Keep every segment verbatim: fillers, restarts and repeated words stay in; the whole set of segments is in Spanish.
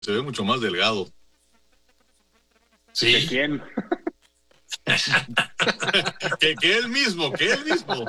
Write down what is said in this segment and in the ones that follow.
Se ve mucho más delgado. Sí. ¿De quién? que, que él mismo, que él mismo.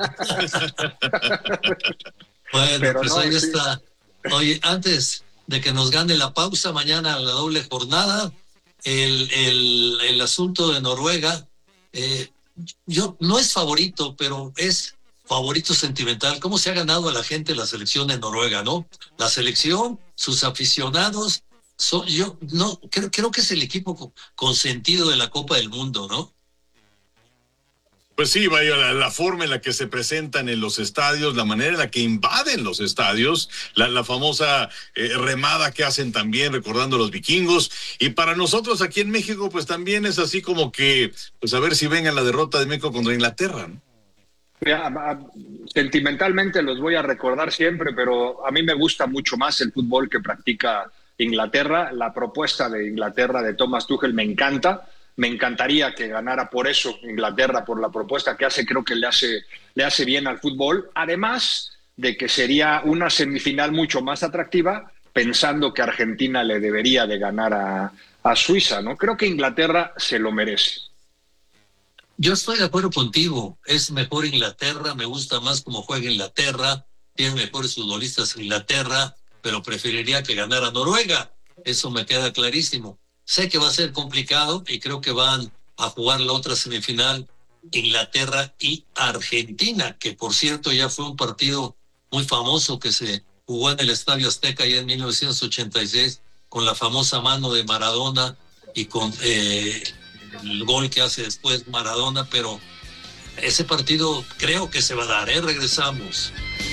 Bueno, Pero pues no, ahí sí. está. Oye, antes de que nos gane la pausa, mañana la doble jornada, el, el, el asunto de Noruega, eh, yo no es favorito, pero es favorito sentimental. ¿Cómo se ha ganado a la gente la selección de Noruega, no? La selección, sus aficionados, son, yo no creo, creo que es el equipo consentido de la Copa del Mundo, ¿no? Pues sí, vaya, la, la forma en la que se presentan en los estadios, la manera en la que invaden los estadios, la, la famosa eh, remada que hacen también recordando a los vikingos. Y para nosotros aquí en México, pues también es así como que, pues a ver si venga la derrota de México contra Inglaterra, ¿no? Sentimentalmente los voy a recordar siempre, pero a mí me gusta mucho más el fútbol que practica Inglaterra. La propuesta de Inglaterra de Thomas Tuchel me encanta. Me encantaría que ganara por eso Inglaterra, por la propuesta que hace, creo que le hace, le hace bien al fútbol. Además de que sería una semifinal mucho más atractiva, pensando que Argentina le debería de ganar a, a Suiza, ¿no? Creo que Inglaterra se lo merece. Yo estoy de acuerdo contigo, es mejor Inglaterra, me gusta más cómo juega Inglaterra, tiene mejores futbolistas Inglaterra, pero preferiría que ganara Noruega, eso me queda clarísimo. Sé que va a ser complicado y creo que van a jugar la otra semifinal, Inglaterra y Argentina, que por cierto ya fue un partido muy famoso que se jugó en el Estadio Azteca ya en mil novecientos ochenta y seis, con la famosa mano de Maradona y con... Eh, el gol que hace después Maradona, pero ese partido creo que se va a dar, ¿eh? Regresamos.